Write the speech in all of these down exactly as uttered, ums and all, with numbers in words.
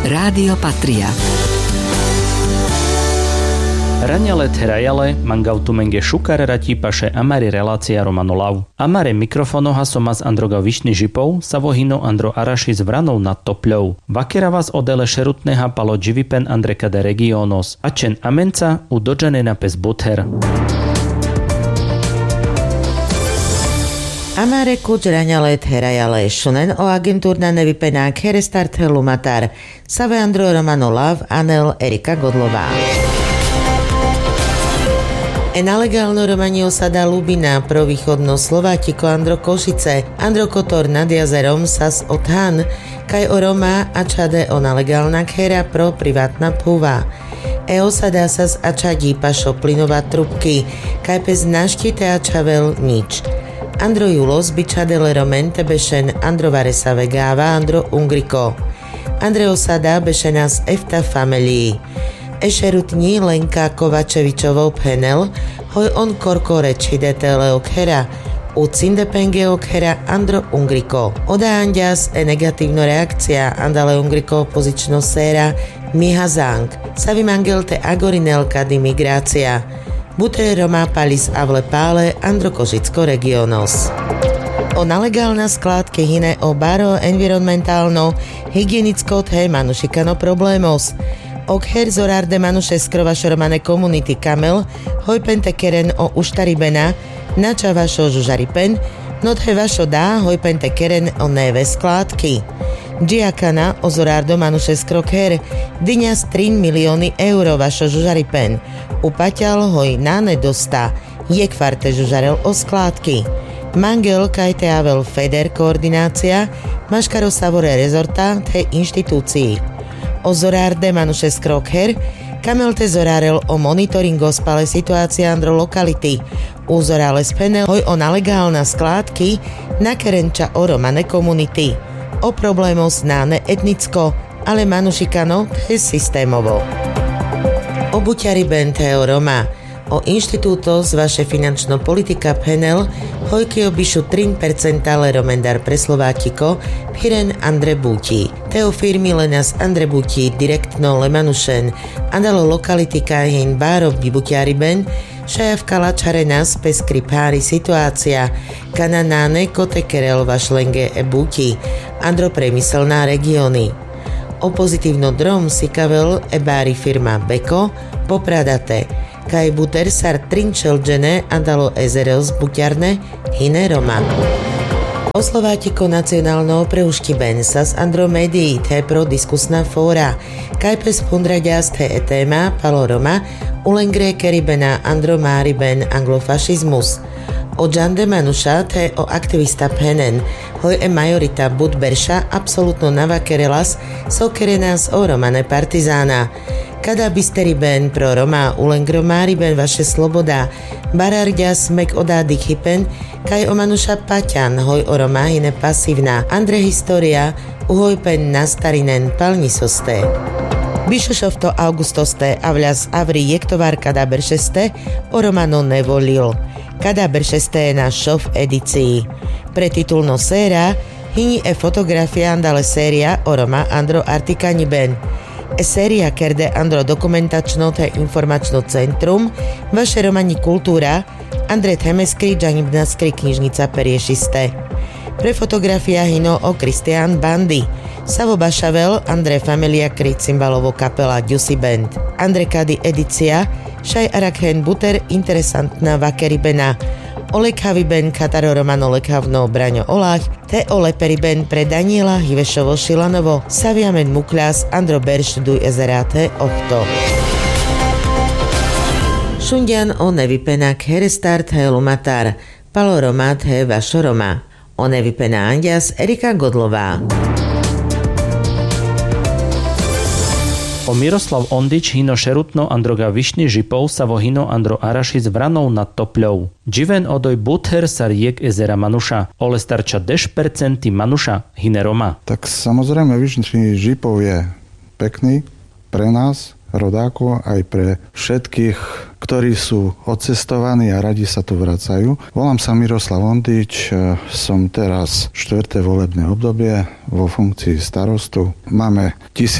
Rádio Patria. Raňale therajale mangautumenge šukar ratípaše amari relácia Romanolav. Amare mikrofonoha somas androga višny žipov sa vohino andro araši z vranou nad topľou. Vakera vás odele šerutneha palo dživipen andreka de regionos. Ačen amenca u dođane na pes buther. Amare kuč raňale therajale šunen o agentúrna nevypenák herestart helumatar. Save andro Romanolav anel Erika Godlová. Enalegálno Romanio sa dá Lubina pro východno Slovátiko Andro Košice, Andro Kotor nad jazerom sas odhan, kaj o Roma a čade o nalegálna kera pro privátna púva. Eo sa dá sas a čadí pašo plynová trubky, kaj pez naštite a čavel nič. Andro Julos bičadele romente bešen Andro Varesa vegáva Andro Ungriko. Andreo Sada bešenas efta familii. Ešerutní Lenka Kovačevičovou penel, hoj on korkore čidetele okhera, u cindepenge okhera Andro Ungriko. Oda andias e negatívno reakcia andale Ungriko opozično séra Miha Zang. Savi mangelte agorinelka di migrácia. Bute Roma palis avle pále Andro Košicko regionos. O nalegálna skládke hine o baro environmentálno hygienicko te manušikano problémos. Ok her zorar de manuše skrovašo romane komunity kamel, hojpente keren o uštaribena, nača vašo žužaripen, not he vašo dá hojpente keren o neve skládky. Džiakana o zorar do manuše skrokher, dyňas tri milióny euro vašo žužaripen. Upaťal hoj náne dostá, je kvarte žužarel o skládky. Mangel kajte avel feder koordinácia, maškaro savore rezorta te inštitúcii. O zorárde manuše skrokher, kamelte zorárel o monitoringo spale situácia andro lokality. U zorále spenel hoj o nalegálna skládky na kerenča o romane komunity. O problémov znáne etnicko, ale manušikano je systémovo. O buťari bente o Roma. O inštitúto z vaše finančno politika penel hojky obišu tri percentá le romendar pre Slovátiko Piren Andre Búti. Teo firmy lenas Andre Búti direktno lemanušen andalo lokality kahin báro bibuťari ben šajavka lačarenas peskri pári situácia kananáne kote kerel vašlenge e Búti andro premyselná regióny. O pozitívno drom si kavel e bári firma Beko popradate kaj buter sar trinčelđene andalo ezerel zbuťarne hine Roma. O Slovátiko nacionálno preušky ben sas andro médií te pro diskusná fóra, kaj pes pundraďas te e téma palo Roma ulengre keribena andro mári ben anglofašizmus. O Džande Manuša te o aktivista penen, hoj e majorita bud berša absolútno navakerelas so kerenas o romane partizána. Kada bisteri ben pro Roma ulengro mári ben vaše sloboda, bararďa smek odády chypen, kaj o Manuša paťan, hoj o Roma hine pasívna, andre história, uhoj pen nastarinen palnisosté. Bišušovto augustoste avľas avri jektovar kada beršeste o Romano nevolil. Kada beršeste na šov edícii. Pre titulno séra hini e fotografia andale séria o Roma andro artikani ben. E séria kerde andro dokumentačno te informačno centrum, vaše romani kultúra, Andre Temeskri džanibnaskri knižnica periešiste. Pre fotografia hino o Kristián Bandy, Savo Bašavel, Andre Familia kri cymbalovo kapela Dusi Band. Andre Kady edícia, šaj arakhen buter interesantná vakeribena. Olekhavi ben Kataro Romano lekhavno Braňo Olach, te oleperi ben pre Daniela Hivešovo Šilanovo, Saviamen Mukľas, Andro Berš duj ezeráte ochto. Šundian o nevypenak herestart helumatar, palo Romat he vašo Roma. O nevypená andias Erika Godlová. O Miroslav Ondič hino šerutno androga višny žipov sa vohino andro araši z vranou nad topľou. Dživen odoj buther sar jek ezera Manuša, ole starča deš percenti Manuša hine Roma. Tak samozrejme višný žipov je pekný pre nás, rodákov, aj pre všetkých ktorí sú odcestovaní a radi sa tu vracajú. Volám sa Miroslav Ondič, som teraz štvrté volebné obdobie vo funkcii starostu. Máme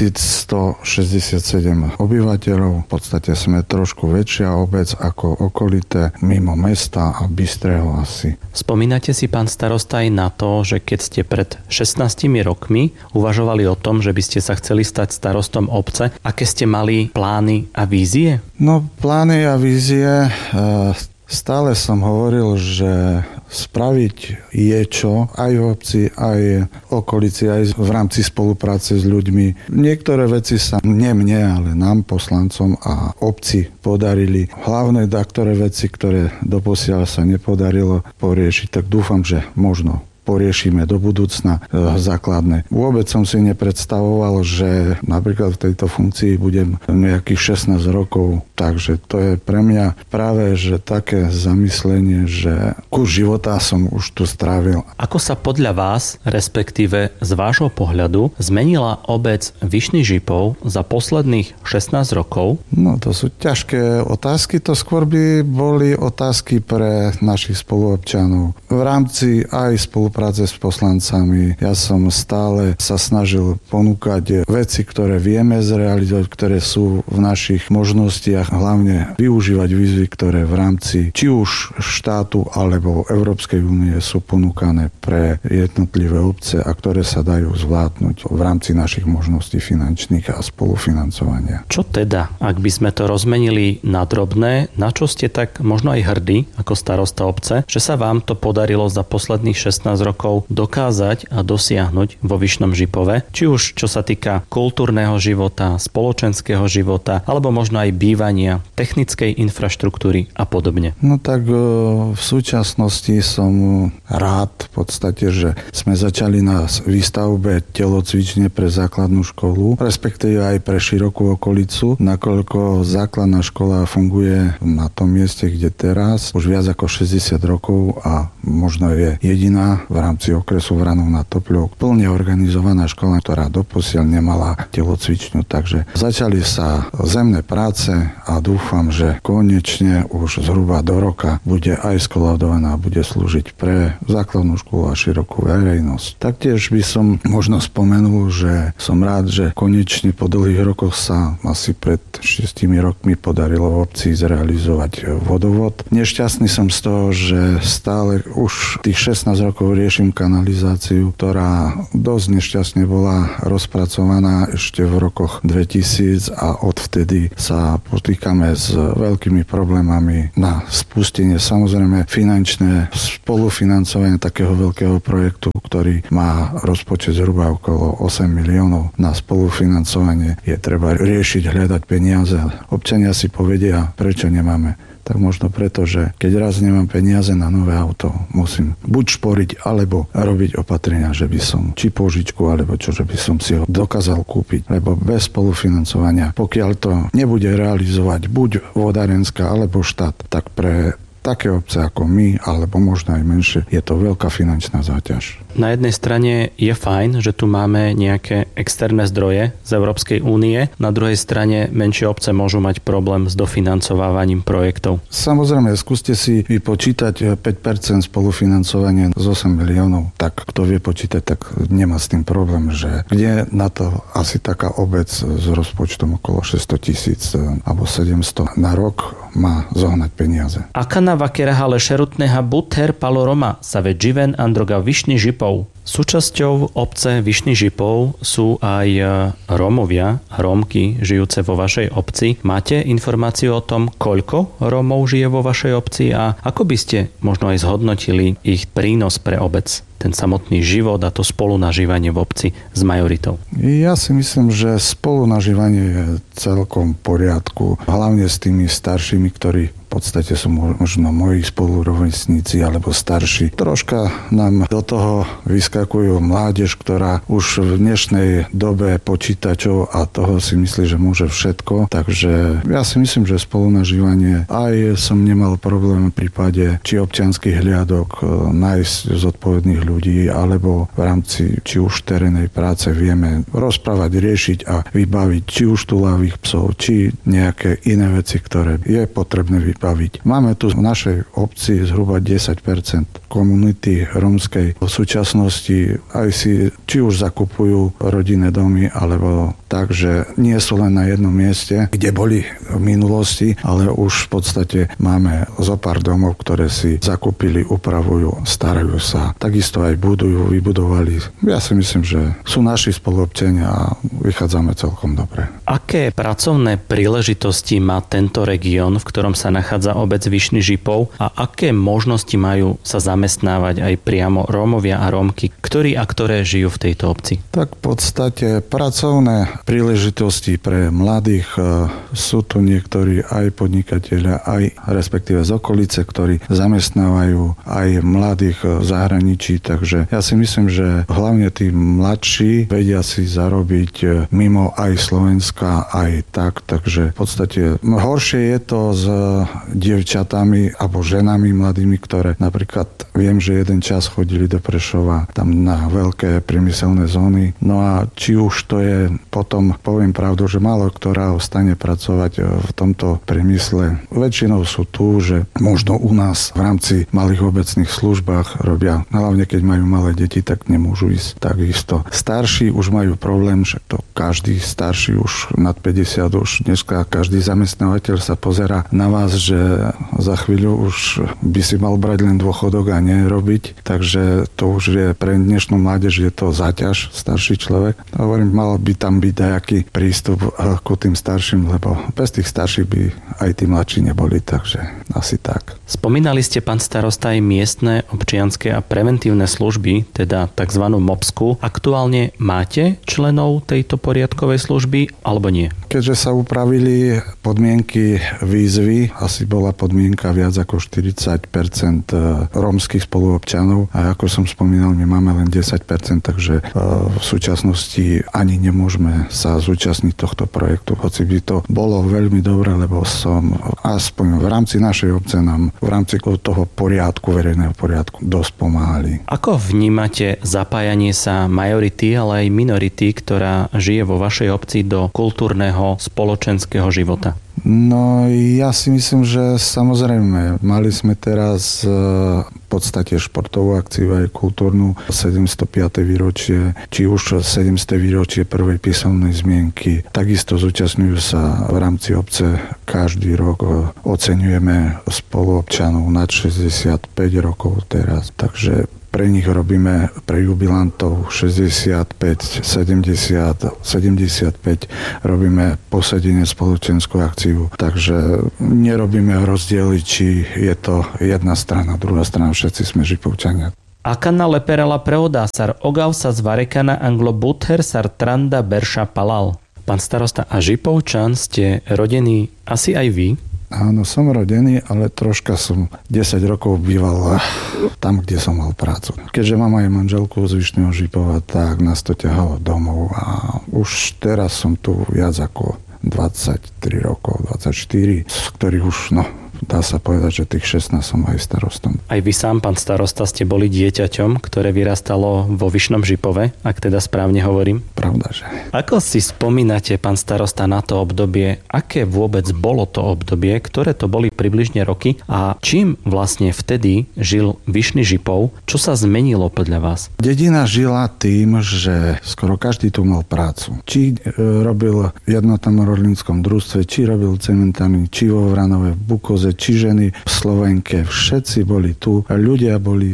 tisícstošesťdesiatsedem obyvateľov, v podstate sme trošku väčšia obec ako okolité, mimo mesta a Bystrého asi. Spomínate si, pán starosta, aj na to, že keď ste pred šestnástimi rokmi uvažovali o tom, že by ste sa chceli stať starostom obce, aké ste mali plány a vízie? No, plány a vízie... E, Stále som hovoril, že spraviť je čo aj v obci, aj v okolici, aj v rámci spolupráce s ľuďmi. Niektoré veci sa nie mne, ale nám, poslancom a obci podarili. Hlavné ktoré veci, ktoré doposiaľ sa nepodarilo poriešiť, tak dúfam, že možno poriešime do budúcna e, základné. Vôbec som si nepredstavoval, že napríklad v tejto funkcii budem nejakých šestnásť rokov, takže to je pre mňa práve že také zamyslenie, že kus života som už tu strávil. Ako sa podľa vás, respektíve z vášho pohľadu, zmenila obec Vyšný Žipov za posledných šestnásť rokov? No to sú ťažké otázky, to skôr by boli otázky pre našich spoluobčanov. V rámci aj spolupráce práce s poslancami. Ja som stále sa snažil ponúkať veci, ktoré vieme zrealizovať, ktoré sú v našich možnostiach, hlavne využívať výzvy, ktoré v rámci či už štátu alebo Európskej únie sú ponúkané pre jednotlivé obce a ktoré sa dajú zvládnuť v rámci našich možností finančných a spolufinancovania. Čo teda, ak by sme to rozmenili na drobné, na čo ste tak možno aj hrdí ako starosta obce, že sa vám to podarilo za posledných šestnásť rokov dokázať a dosiahnuť vo Vyšnom Žipove, či už čo sa týka kultúrneho života, spoločenského života, alebo možno aj bývania, technickej infraštruktúry a podobne. No tak v súčasnosti som rád v podstate, že sme začali na výstavbe telocvične pre základnú školu, respektíve aj pre širokú okolicu, nakoľko základná škola funguje na tom mieste, kde teraz už viac ako šesťdesiat rokov a možno je jediná v rámci okresu Vranov nad Topľou plne organizovaná škola, ktorá doposiaľ nemala telocvičňu. Takže začali sa zemné práce a dúfam, že konečne už zhruba do roka bude aj skolaudovaná a bude slúžiť pre základnú školu a širokú verejnosť. Taktiež by som možno spomenul, že som rád, že konečne po dlhých rokoch sa asi pred šiestimi rokmi podarilo v obci zrealizovať vodovod. Nešťastný som z toho, že stále už tých šestnásť rokov riešim kanalizáciu, ktorá dosť nešťastne bola rozpracovaná ešte v rokoch dvetisíc a odvtedy sa potýkame s veľkými problémami na spustenie. Samozrejme finančné spolufinancovanie takého veľkého projektu, ktorý má rozpočet zhruba okolo osem miliónov na spolufinancovanie, je treba riešiť, hľadať peniaze. Občania si povedia, prečo nemáme. Tak možno preto, že keď raz nemám peniaze na nové auto, musím buď šporiť, alebo robiť opatrenia, že by som či požičku, alebo čo, že by som si ho dokázal kúpiť. Lebo bez spolufinancovania, pokiaľ to nebude realizovať buď vodárenská, alebo štát, tak pre také obce ako my, alebo možno aj menšie, je to veľká finančná záťaž. Na jednej strane je fajn, že tu máme nejaké externé zdroje z Európskej únie, na druhej strane menšie obce môžu mať problém s dofinancovávaním projektov. Samozrejme, skúste si vypočítať päť percent spolufinancovania z osem miliónov. Tak kto vie počítať, tak nemá s tým problém, že kde na to asi taká obec s rozpočtom okolo šesťsto tisíc alebo sedemsto na rok má zohnať peniaze. Akana vakeraha lešerutného buther paloroma sa ve živen androga Vyšný Žipov. Súčasťou obce Vyšný Žipov sú aj Rómovia, Rómky žijúce vo vašej obci. Máte informáciu o tom, koľko Rómov žije vo vašej obci a ako by ste možno aj zhodnotili ich prínos pre obec? Ten samotný život a to spolunažívanie v obci s majoritou. Ja si myslím, že spolunažívanie je celkom v poriadku. Hlavne s tými staršími, ktorí podstate sú možno moji spolurovesníci alebo starší. Troška nám do toho vyskakujú mládež, ktorá už v dnešnej dobe počítačov a toho si myslí, že môže všetko. Takže ja si myslím, že spolunažívanie, aj som nemal problém v prípade či občianskych hliadok nájsť zodpovedných ľudí, alebo v rámci či už terénnej práce vieme rozprávať, riešiť a vybaviť či už túlavých psov, či nejaké iné veci, ktoré je potrebné vybaviť. Máme tu v našej obci zhruba desať percent komunity rómskej. V súčasnosti aj si či už zakupujú rodinné domy, alebo tak, že nie sú len na jednom mieste, kde boli v minulosti, ale už v podstate máme zo pár domov, ktoré si zakúpili, upravujú, starajú sa. Takisto aj budujú, vybudovali. Ja si myslím, že sú naši spoluobčania a vychádzame celkom dobre. Aké pracovné príležitosti má tento región, v ktorom sa nachádza obec Vyšný Žipov, a aké možnosti majú sa zamestnávať aj priamo Rómovia a Rómky, ktorí a ktoré žijú v tejto obci? Tak v podstate pracovné príležitosti pre mladých, sú tu niektorí aj podnikatelia, aj respektíve z okolice, ktorí zamestnávajú aj mladých v zahraničí, takže ja si myslím, že hlavne tí mladší vedia si zarobiť mimo aj Slovenska, aj tak, takže v podstate horšie je to s dievčatami alebo ženami mladými, ktoré napríklad viem, že jeden čas chodili do Prešova tam na veľké priemyselné zóny, no a či už to je potom, poviem pravdu, že málo ktorá ostane pracovať v tomto priemysle. Väčšinou sú tu, že možno u nás v rámci malých obecných službách robia, hlavne keď majú malé deti, tak nemôžu ísť takisto. Starší už majú problém, že to každý starší už nad päťdesiat, už dneska každý zamestnávateľ sa pozerá na vás, že za chvíľu už by si mal brať len dôchodok a nerobiť, takže to už je pre dnešnú mládež je to záťaž, starší človek. Hovorím, mal by tam byť nejaký prístup ku tým starším, lebo bez tých starších by aj tí mladší neboli, takže asi tak. Spomínali ste, pán starosta, aj miestne občianske a preventívne služby, teda tzv. MOPSku. Aktuálne máte členov tejto poriadkovej služby alebo nie? Keďže sa upravili podmienky výzvy, asi bola podmienka viac ako štyridsať percent rómskych spoluobčanov a ako som spomínal, my máme len desať percent, takže v súčasnosti ani nemôžeme sa zúčastniť tohto projektu, hoci by to bolo veľmi dobré, lebo som aspoň v rámci našej obce nám v rámci toho poriadku, verejného poriadku dosť pomáhali. Ako vnímate zapájanie sa majority, ale aj minority, ktorá žije vo vašej obci, do kultúrneho, spoločenského života? No ja si myslím, že samozrejme, mali sme teraz v podstate športovú akciu aj kultúrnu sedemstopiate výročie, či už sedemsté výročie prvej písomnej zmienky. Takisto zúčastňujú sa v rámci obce každý rok, oceňujeme spoluobčanov nad šesťdesiatpäť rokov teraz, takže pre nich robíme, pre jubilantov šesťdesiatpäť, sedemdesiat, sedemdesiatpäť robíme posedenie spoločenskú akciu. Takže nerobíme rozdiely, či je to jedna strana, druhá strana, všetci sme Žipovčania. Akanna leperala preodásar ogav sa z varekana anglo buther sar tranda berša palal. Pán starosta, a Žipovčan ste rodení asi aj vy? Áno, som rodený, ale troška som desať rokov býval tam, kde som mal prácu. Keďže mám aj manželku z Vyšného Žipova, tak nás to ťahalo domov a už teraz som tu viac ako dvadsaťtri rokov, dvadsaťštyri, z ktorých už, no, dá sa povedať, že tých šestnásť som aj starostom. Aj vy sám, pán starosta, ste boli dieťaťom, ktoré vyrastalo vo Vyšnom Žipove, ak teda správne hovorím? Pravda, že. Ako si spomínate, pán starosta, na to obdobie? Aké vôbec bolo to obdobie? Ktoré to boli približne roky? A čím vlastne vtedy žil Vyšný Žipov? Čo sa zmenilo podľa vás? Dedina žila tým, že skoro každý tu mal prácu. Či e, robil v jednotnom rolníckom družstve, či robil cementárny, či vo Vranove, v Bukoze, či ženy v Slovenke, všetci boli tu. Ľudia boli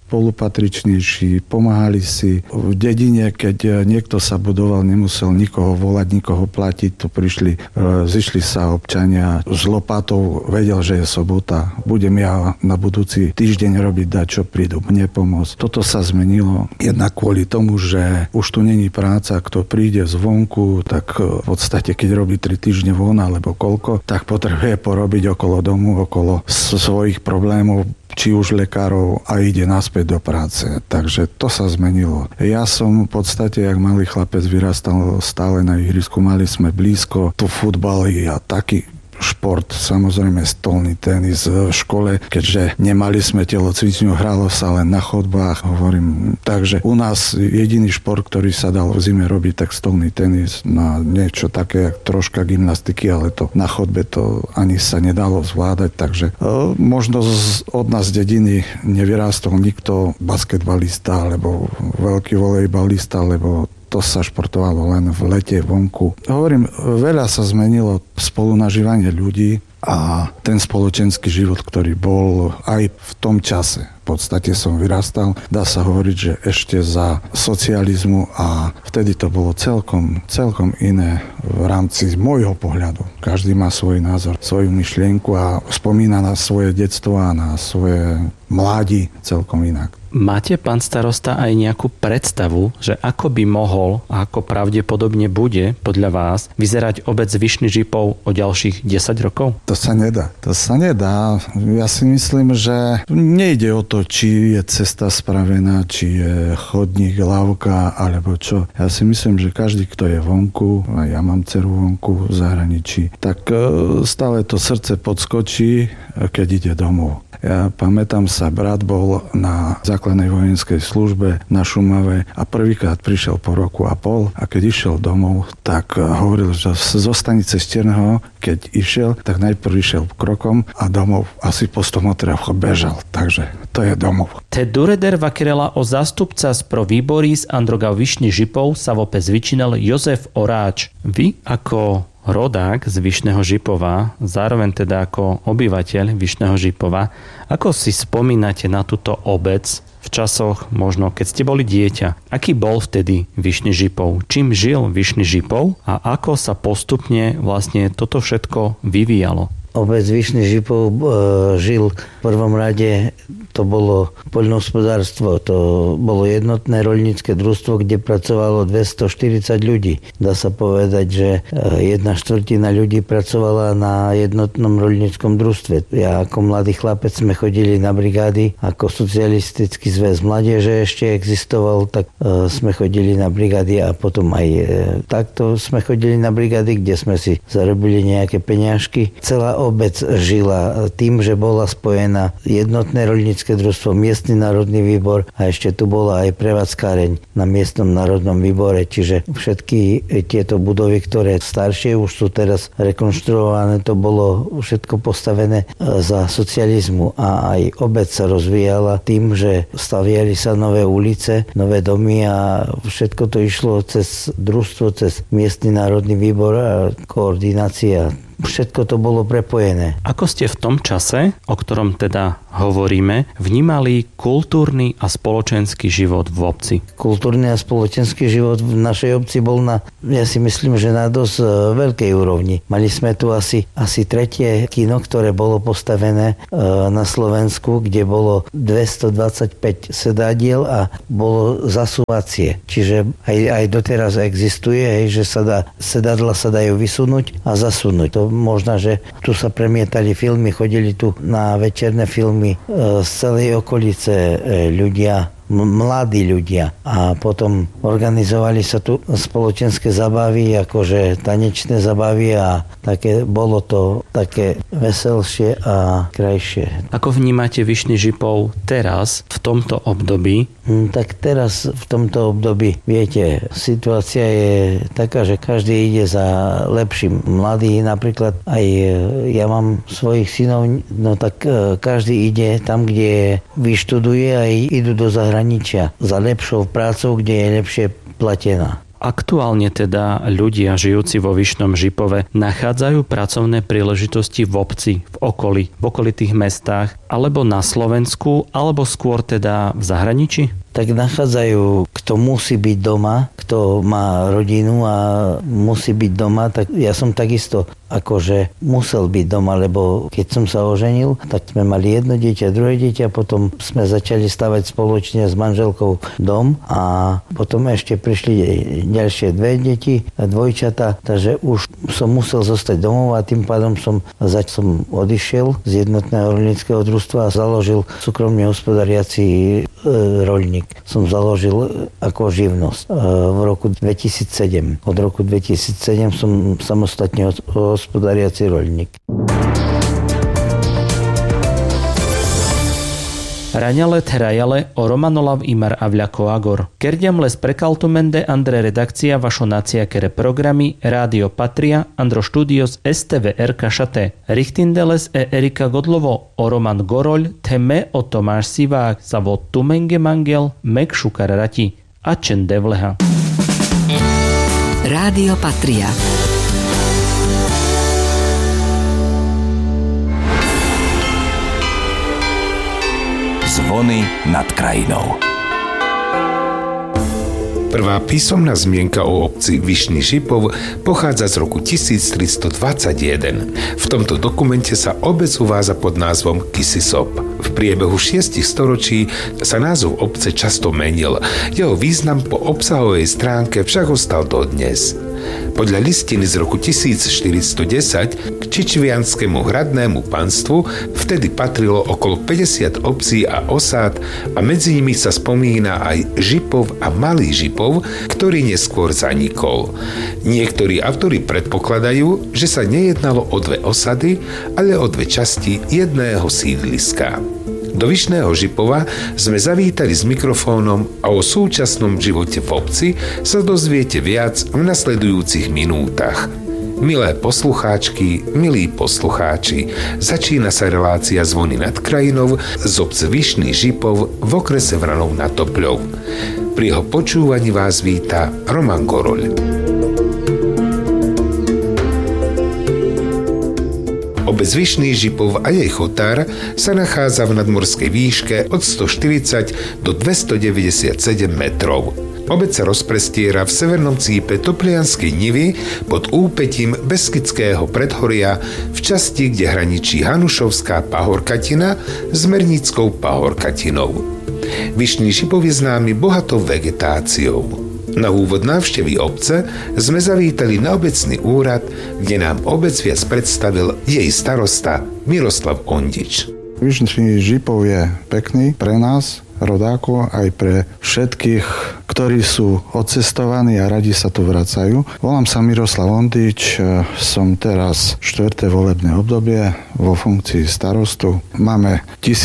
spolupatričnejší, pomáhali si. V dedine, keď niekto sa budoval, nemusel nikoho volať, nikoho platiť, to prišli, zišli sa občania s lopatou, vedel, že je sobota, budem ja na budúci týždeň robiť dať, čo prídu mne pomôcť. Toto sa zmenilo jednak kvôli tomu, že už tu není práca, kto príde zvonku, tak v podstate, keď robí tri týždne von alebo koľko, tak potrebuje porobiť okolo domu, okolo svojich problémov, či už lekárov, a ide naspäť do práce. Takže to sa zmenilo. Ja som v podstate, jak malý chlapec, vyrastal stále na ihrisku, mali sme blízko, tu futbaly a taký šport, samozrejme stolný tenis v škole, keďže nemali sme telocvičňu, hralo sa len na chodbách, hovorím. Takže u nás jediný šport, ktorý sa dal v zime robiť, tak stolný tenis, na niečo také, troška gymnastiky, ale to na chodbe to ani sa nedalo zvládať, takže e, možno z, od nás z dediny nevyrástol nikto basketbalista, alebo veľký volejbalista, lebo to sa športovalo len v lete, vonku. Hovorím, veľa sa zmenilo spolunažívanie ľudí a ten spoločenský život, ktorý bol aj v tom čase. V podstate som vyrastal, dá sa hovoriť, že ešte za socializmu, a vtedy to bolo celkom, celkom iné v rámci môjho pohľadu. Každý má svoj názor, svoju myšlienku a spomína na svoje detstvo a na svoje mládi celkom inak. Máte, pán starosta, aj nejakú predstavu, že ako by mohol a ako pravdepodobne bude podľa vás vyzerať obec Vyšný Žipov o ďalších desať rokov? To sa nedá. To sa nedá. Ja si myslím, že nejde o to, či je cesta spravená, či je chodník, lávka, alebo čo. Ja si myslím, že každý, kto je vonku, a ja mám dceru vonku v zahraničí, tak stále to srdce podskočí, keď ide domov. Ja pamätám sa, brat bol na základnej vojenskej službe na Šumave a prvýkrát prišiel po roku a pol, a keď išiel domov, tak hovoril, že zo stanice Štierneho, keď išiel, tak najprv išiel krokom a domov asi po sto metroch bežal. Takže to je domov. Te dureder vakerela o zástupca z pro výborí z Androga Vyšný Žipov sa vopes vyčinal Jozef Oráč. Vy ako rodák z Vyšného Žipova, zároveň teda ako obyvateľ Vyšného Žipova, ako si spomínate na túto obec v časoch, možno keď ste boli dieťa? Aký bol vtedy Vyšný Žipov? Čím žil Vyšný Žipov a ako sa postupne vlastne toto všetko vyvíjalo? Obec Vyšný Žipov e, žil v prvom rade, to bolo poľnohospodárstvo, to bolo jednotné roľnícke družstvo, kde pracovalo dvestoštyridsať ľudí. Dá sa povedať, že jedna štvrtina ľudí pracovala na jednotnom roľníckom družstve. Ja ako mladý chlapec sme chodili na brigády, ako socialistický zväz mládeže ešte existoval, tak e, sme chodili na brigády a potom aj e, takto sme chodili na brigády, kde sme si zarobili nejaké peňažky. Celá obec žila tým, že bola spojená jednotné roľnícke družstvo, miestny národný výbor a ešte tu bola aj prevádzkáreň na miestnom národnom výbore. Čiže všetky tieto budovy, ktoré staršie už sú teraz rekonštruované, to bolo všetko postavené za socializmu a aj obec sa rozvíjala tým, že staviali sa nové ulice, nové domy a všetko to išlo cez družstvo, cez miestny národný výbor a koordinácia. Všetko to bolo prepojené. Ako ste v tom čase, o ktorom teda hovoríme, vnímali kultúrny a spoločenský život v obci? Kultúrny a spoločenský život v našej obci bol na, ja si myslím, že na dosť veľkej úrovni. Mali sme tu asi, asi tretie kino, ktoré bolo postavené na Slovensku, kde bolo dvestodvadsaťpäť sedadiel a bolo zasúvacie. Čiže aj, aj doteraz existuje, hej, že sa dá, sedadla sa dajú vysunúť a zasunúť. To možno, že tu sa premietali filmy, chodili tu na večerné filmy z celej okolice ľudia, mladí ľudia. A potom organizovali sa tu spoločenské zabavy, akože tanečné zabavy a také, bolo to také veselšie a krajšie. Ako vnímate Vyšný Žipov teraz, v tomto období? Hm, tak teraz, v tomto období, viete, situácia je taká, že každý ide za lepším. Mladí, napríklad aj ja mám svojich synov, no tak každý ide tam, kde vyštuduje a idú do zahraničia za lepšou prácou, kde je lepšie platená. Aktuálne teda ľudia žijúci vo Vyšnom Žipove nachádzajú pracovné príležitosti v obci, v okolí, v okolitých mestách. alebo na Slovensku, alebo skôr teda v zahraničí? Tak nachádzajú, kto musí byť doma, kto má rodinu a musí byť doma, tak ja som takisto akože musel byť doma, lebo keď som sa oženil, tak sme mali jedno dieťa, druhé dieťa, potom sme začali stavať spoločne s manželkou dom a potom ešte prišli ďalšie dve deti, dvojčata, takže už som musel zostať domov a tým pádom som, zač som odišiel z jednotného roľníckeho družstva a založil súkromne hospodáriaci e, roľník. Som založil ako živnosť e, v roku dvetisícsedem. Od roku dvetisícsedem som samostatne hospodáriaci roľník. Raňale terajale o Romanolav imar avľako agor. Kerďamles prekaltumende Andre redakcia vašo naciakere programy Rádio Patria Andro Studios es té vé er kašate. Richtindeles e Erika Godlovo o Roman Goroľ teme o Tomáš Sivák za vod Tumenge Mangel Mek Šukararati a Čen Devleha. Rádio Patria. Zvony nad krajinou. Prvá písomná zmienka o obci Vyšný Žipov pochádza z roku tisíctristodvadsaťjeden. V tomto dokumente sa obec uvádza pod názvom Kisisop. V priebehu šiestich storočí sa názov obce často menil. Jeho význam po obsahovej stránke však ostal dodnes. Podľa listiny z roku tisícštyristodesať k čičvianskému hradnému panstvu vtedy patrilo okolo päťdesiat obcí a osád a medzi nimi sa spomína aj Žipov a Malý Žipov, ktorý neskôr zanikol. Niektorí autori predpokladajú, že sa nejednalo o dve osady, ale o dve časti jedného sídliska. Do Vyšného Žipova sme zavítali s mikrofónom a o súčasnom živote v obci sa dozviete viac v nasledujúcich minútach. Milé poslucháčky, milí poslucháči, začína sa relácia Zvony nad krajinou z obce Vyšný Žipov v okrese Vranov nad Topľou. Pri jeho počúvaní vás víta Roman Goroľ. Obec Vyšný Žipov a jej chotár sa nachádza v nadmorskej výške od stoštyridsať do dvestodeväťdesiatsedem metrov. Obec sa rozprestiera v severnom cípe Toplianskej nivy pod úpetím Beskydského predhoria v časti, kde hraničí Hanušovská pahorkatina s Mernickou pahorkatinou. Vyšný Žipov je známy bohatou vegetáciou. Na úvod návštevy obce sme zavítali na obecný úrad, kde nám obec viac predstavil jej starosta Miroslav Ondič. Vyšný Žipov je pekný pre nás, rodákov, aj pre všetkých, ktorí sú odcestovaní a radi sa tu vracajú. Volám sa Miroslav Ondič, som teraz štvrté volebné obdobie vo funkcii starostu. Máme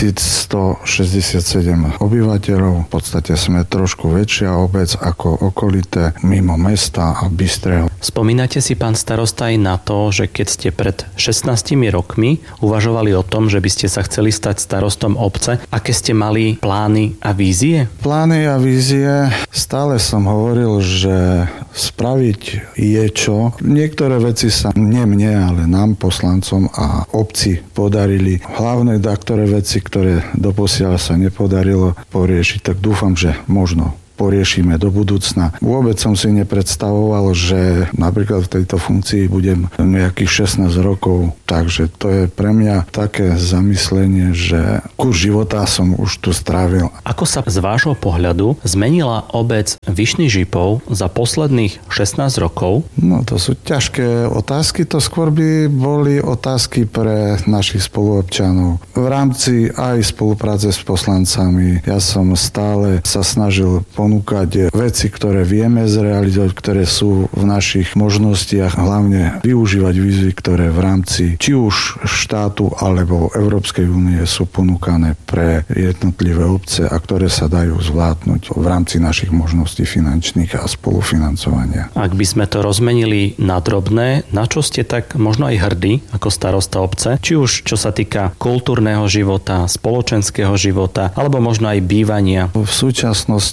tisícstošesťdesiatsedem obyvateľov, v podstate sme trošku väčšia obec ako okolité mimo mesta a Bystrého. Spomínate si, pán starosta, aj na to, že keď ste pred šestnástimi rokmi uvažovali o tom, že by ste sa chceli stať starostom obce, aké ste mali plány a vízie? Plány a vízie, stále som hovoril, že spraviť je čo. Niektoré veci sa nie mne, ale nám, poslancom a obci podarili. Hlavné ktoré veci, ktoré doposiaľ sa nepodarilo poriešiť, tak dúfam, že možno poriešime do budúcna. Vôbec som si nepredstavoval, že napríklad v tejto funkcii budem nejakých šestnásť rokov, takže to je pre mňa také zamyslenie, že kus života som už tu strávil. Ako sa z vášho pohľadu zmenila obec Vyšný Žipov za posledných šestnásť rokov? No to sú ťažké otázky, to skôr by boli otázky pre našich spoluobčanov. V rámci aj spolupráce s poslancami ja som stále sa snažil ponúkať veci, ktoré vieme zrealizovať, ktoré sú v našich možnostiach, hlavne využívať výzvy, ktoré v rámci či už štátu alebo Európskej únie sú ponúkané pre jednotlivé obce a ktoré sa dajú zvládnuť v rámci našich možností finančných a spolufinancovania. Ak by sme to rozmenili na drobné, na čo ste tak možno aj hrdí ako starosta obce, či už čo sa týka kultúrneho života, spoločenského života, alebo možno aj bývania? V súčasnosti som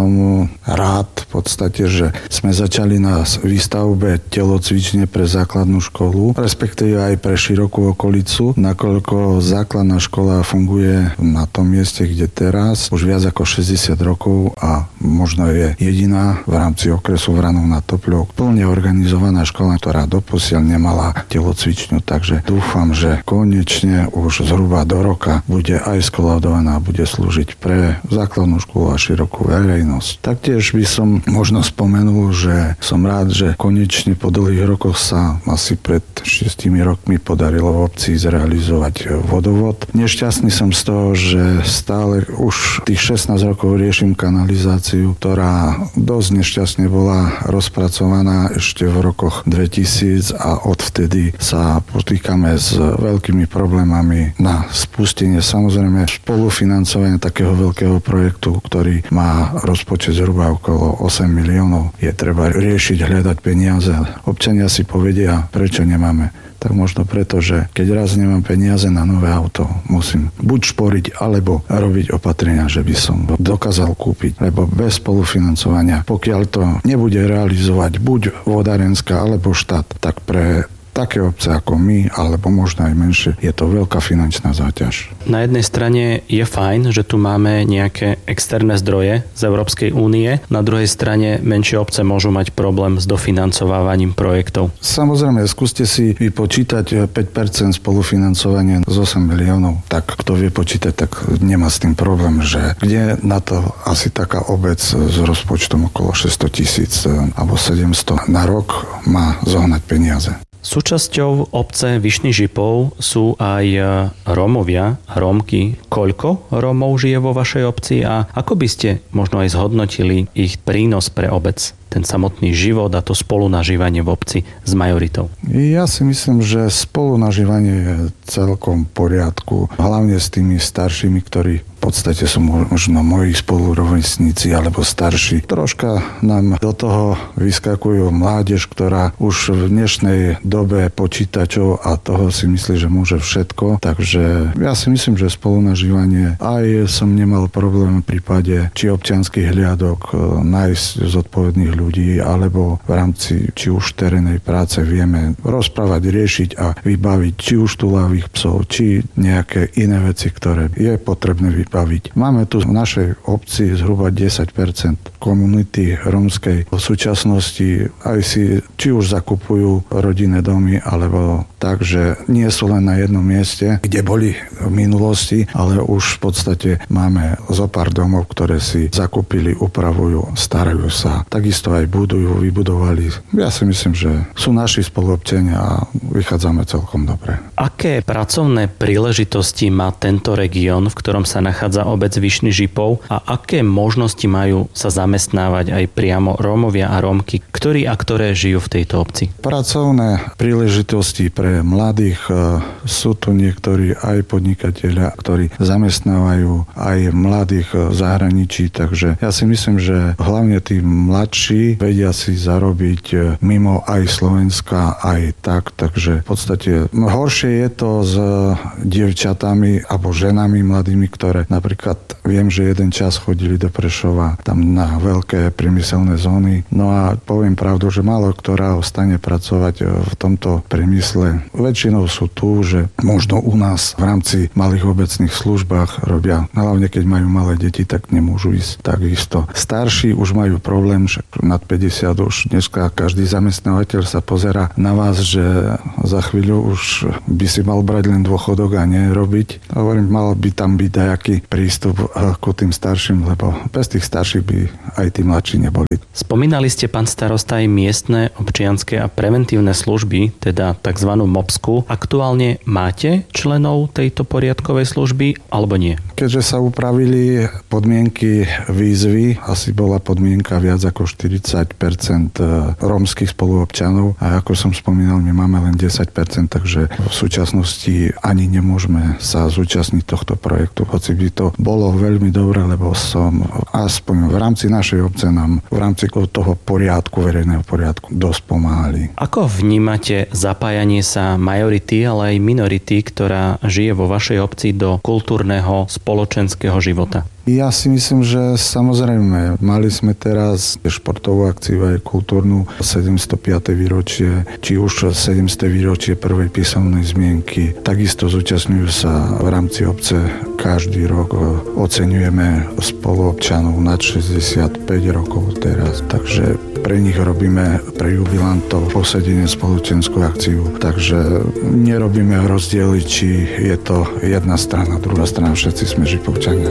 som rád v podstate, že sme začali na výstavbe telocvične pre základnú školu, respektíve aj pre širokú okolicu, nakoľko základná škola funguje na tom mieste, kde teraz už viac ako šesťdesiat rokov a možno je jediná v rámci okresu Vranov nad Topľou plne organizovaná škola, ktorá doposiaľ nemala telocvičňu, takže dúfam, že konečne už zhruba do roka bude aj skolaudovaná a bude slúžiť pre základnú školu a širokú verejnosť. Taktiež by som možno spomenul, že som rád, že konečne po dlhých rokoch sa asi pred šiestimi rokmi podarilo v obci zrealizovať vodovod. Nešťastný som z toho, že stále už tých šestnásť rokov riešim kanalizáciu, ktorá dosť nešťastne bola rozpracovaná ešte v rokoch dvetisíc a odvtedy sa potýkame s veľkými problémami na spustenie samozrejme spolufinancovania takého veľkého projektu, ktorý má rozpočet zhruba okolo osem miliónov. Je treba riešiť, hľadať peniaze. Občania si povedia, prečo nemáme. Tak možno preto, že keď raz nemám peniaze na nové auto, musím buď šporiť, alebo robiť opatrenia, že by som dokázal kúpiť. Lebo bez spolufinancovania, pokiaľ to nebude realizovať buď vodárenská, alebo štát, tak pre také obce ako my, alebo možno aj menšie, je to veľká finančná záťaž. Na jednej strane je fajn, že tu máme nejaké externé zdroje z Európskej únie, na druhej strane menšie obce môžu mať problém s dofinancovávaním projektov. Samozrejme, skúste si vypočítať päť percent spolufinancovania z osem miliónov. Tak kto vie počítať, tak nemá s tým problém, že kde na to asi taká obec s rozpočtom okolo šesťsto tisíc alebo sedemsto na rok má zohnať peniaze. Súčasťou obce Vyšný Žipov sú aj Rómovia, Rómky. Koľko Rómov žije vo vašej obci a ako by ste možno aj zhodnotili ich prínos pre obec? Ten samotný život a to spolunažívanie v obci s majoritou? Ja si myslím, že spolunažívanie je celkom v poriadku. Hlavne s tými staršími, ktorí v podstate sú možno moji spolurovesníci alebo starší. Troška nám do toho vyskakujú mládež, ktorá už v dnešnej dobe počítačov a toho si myslí, že môže všetko. Takže ja si myslím, že spolunažívanie, aj som nemal problém v prípade či občianskych hliadok nájsť zodpovedných ľudí, alebo v rámci či už terénnej práce vieme rozprávať, riešiť a vybaviť či už túlavých psov, či nejaké iné veci, ktoré je potrebné vybaviť. Máme tu v našej obci zhruba desať percent komunity rómskej. V súčasnosti aj si či už zakupujú rodinné domy, alebo tak, že nie sú len na jednom mieste, kde boli v minulosti, ale už v podstate máme zo pár domov, ktoré si zakúpili, upravujú, starajú sa. Takisto aj budujú, vybudovali. Ja si myslím, že sú naši spoluobčania a vychádzame celkom dobre. Aké pracovné príležitosti má tento región, v ktorom sa nachádza obec Vyšný Žipov a aké možnosti majú sa zamestnávať aj priamo Rómovia a Rómky, ktorí a ktoré žijú v tejto obci? Pracovné príležitosti pre mladých sú tu niektorí aj podnikatelia, ktorí zamestnávajú aj mladých v zahraničí, takže ja si myslím, že hlavne tí mladší vedia si zarobiť mimo aj Slovenska, aj tak, takže v podstate horšie je to s dievčatami alebo ženami mladými, ktoré napríklad viem, že jeden čas chodili do Prešova tam na veľké priemyselné zóny, no a poviem pravdu, že málo ktorá ostane pracovať v tomto priemysle. Väčšinou sú tu, že možno u nás v rámci malých obecných službách robia, hlavne keď majú malé deti, tak nemôžu ísť takisto. Starší už majú problém, že nad päťdesiat už dneska každý zamestnávateľ sa pozerá na vás, že za chvíľu už by si mal brať len dôchodok a nerobiť. Hovorím, mal by tam byť nejaký prístup ku tým starším, lebo bez tých starších by aj tí mladší neboli. Spomínali ste, pán starosta, aj miestne občianske a preventívne služby, teda tzv. MOPSku. Aktuálne máte členov tejto poriadkovej služby alebo nie? Keďže sa upravili podmienky výzvy, asi bola podmienka viac ako štyridsať percent rómskych spoluobčanov a ako som spomínal, my máme len desať percent, takže v súčasnosti ani nemôžeme sa zúčastniť tohto projektu. Hoci by to bolo veľmi dobré, lebo som aspoň v rámci našej obce nám v rámci toho poriadku, verejného poriadku dosť pomáhali. Ako vnímate zapájanie sa majority, ale aj minority, ktorá žije vo vašej obci do kultúrneho spoločenského života? Ja si myslím, že samozrejme, mali sme teraz športovú akciu aj kultúrnu sedemstopiate výročie, či už sedemsté výročie prvej písomnej zmienky. Takisto zúčastňujú sa v rámci obce každý rok. Oceňujeme spoluobčanov nad šesťdesiatpäť rokov teraz, takže pre nich robíme, pre jubilantov, posedenie spoločenskú akciu. Takže nerobíme rozdiely, či je to jedna strana, druhá strana, všetci sme Žipovčania.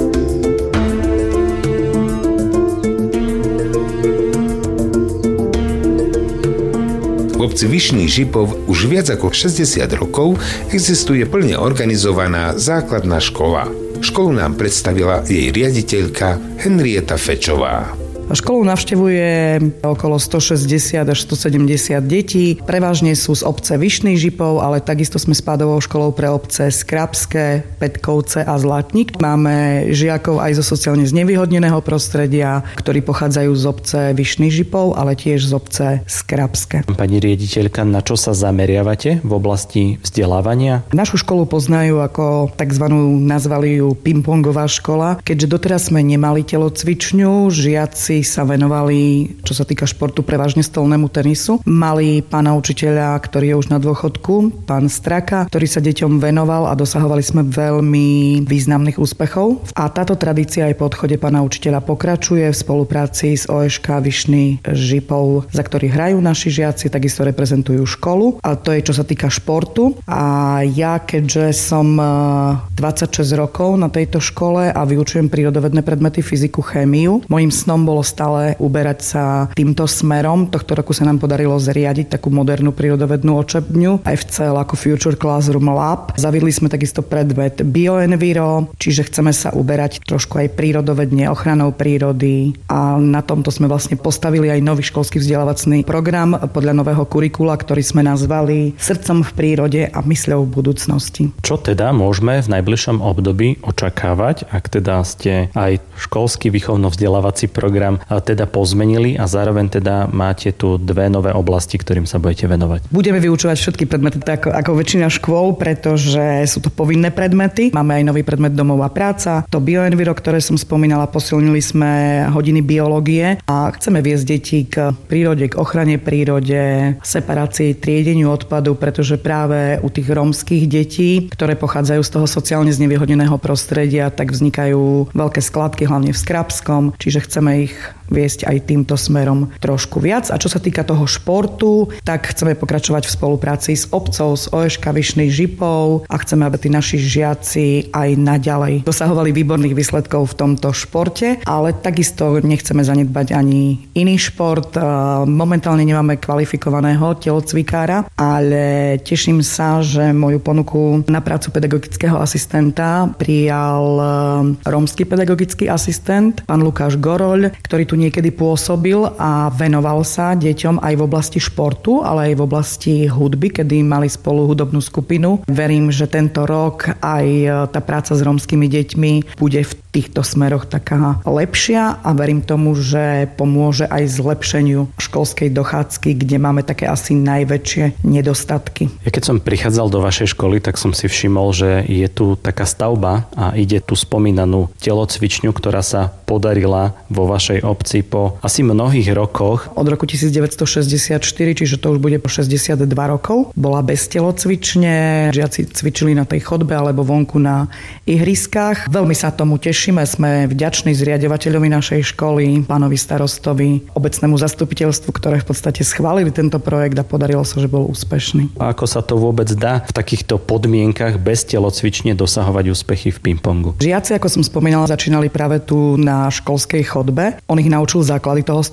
V obci Vyšný Žipov už viac ako šesťdesiat rokov existuje plne organizovaná základná škola. Školu nám predstavila jej riaditeľka Henrieta Fečová. Školu navštevuje okolo stošesťdesiat až stosedemdesiat detí. Prevažne sú z obce Vyšný Žipov, ale takisto sme spádovou školou pre obce Skrabské, Petkovce a Zlatník. Máme žiakov aj zo sociálne znevýhodneného prostredia, ktorí pochádzajú z obce Vyšný Žipov, ale tiež z obce Skrabské. Pani riaditeľka, na čo sa zameriavate v oblasti vzdelávania? Našu školu poznajú ako takzvanú, nazvali ju pingpongová škola. Keďže doteraz sme nemali telocvičňu, žiaci sa venovali, čo sa týka športu, prevažne stolnému tenisu. Mali pána učiteľa, ktorý je už na dôchodku, pán Straka, ktorý sa deťom venoval a dosahovali sme veľmi významných úspechov. A táto tradícia aj po odchode pána učiteľa pokračuje v spolupráci s ó es ká Vyšný Žipov, za ktorý hrajú naši žiaci, takisto reprezentujú školu. A to je, čo sa týka športu. A ja, keďže som dvadsaťšesť rokov na tejto škole a vyučujem prírodovedné predmety, fyziku, chémiu, mojím snom bolo stále uberať sa týmto smerom. Tohto roku sa nám podarilo zriadiť takú modernú prírodovednú učebňu ef cé el ako Future Classroom Lab. Zaviedli sme takisto predmet Bioenviro, čiže chceme sa uberať trošku aj prírodovedne, ochranou prírody a na tomto sme vlastne postavili aj nový školský vzdelávací program podľa nového kurikula, ktorý sme nazvali Srdcom v prírode a mysľou v budúcnosti. Čo teda môžeme v najbližšom období očakávať, ak teda ste aj školský výchovno-vzdelávací program teda pozmenili a zároveň teda máte tu dve nové oblasti, ktorým sa budete venovať? Budeme vyučovať všetky predmety tak ako väčšina škôl, pretože sú to povinné predmety. Máme aj nový predmet domová práca, to Bioenviro, ktoré som spomínala, posilnili sme hodiny biológie a chceme viesť deti k prírode, k ochrane prírode, separácii, triedeniu odpadu, pretože práve u tých rómskych detí, ktoré pochádzajú z toho sociálne znevýhodneného prostredia, tak vznikajú veľké skladky, hlavne v Skrabskom, čiže chceme ich viesť aj týmto smerom trošku viac. A čo sa týka toho športu, tak chceme pokračovať v spolupráci s obcou, s ó es ká Vyšný Žipov a chceme, aby tí naši žiaci aj naďalej dosahovali výborných výsledkov v tomto športe, ale takisto nechceme zanedbať ani iný šport. Momentálne nemáme kvalifikovaného telocvikára, ale teším sa, že moju ponuku na prácu pedagogického asistenta prijal rómsky pedagogický asistent, pán Lukáš Goroľ, ktorý tu niekedy pôsobil a venoval sa deťom aj v oblasti športu, ale aj v oblasti hudby, kedy mali spolu hudobnú skupinu. Verím, že tento rok aj tá práca s rómskymi deťmi bude v týchto smeroch taká lepšia a verím tomu, že pomôže aj zlepšeniu školskej dochádzky, kde máme také asi najväčšie nedostatky. Ja keď som prichádzal do vašej školy, tak som si všimol, že je tu taká stavba a ide tu spomínanú telocvičňu, ktorá sa podarila vo vašej obci po asi mnohých rokoch. Od roku devätnásťstošesťdesiatštyri, čiže to už bude po šesťdesiatdva rokov, bola bez telocvične, žiaci cvičili na tej chodbe alebo vonku na ihriskách. Veľmi sa tomu tešíme, sme vďační zriaďovateľovi našej školy, pánovi starostovi, obecnému zastupiteľstvu, ktoré v podstate schválili tento projekt a podarilo sa, že bol úspešný. A ako sa to vôbec dá v takýchto podmienkach bez telocvične dosahovať úspechy v pingpongu? Žiaci, ako som spomínala, začínali práve tu na školskej chodbe. On ich naučil základy toho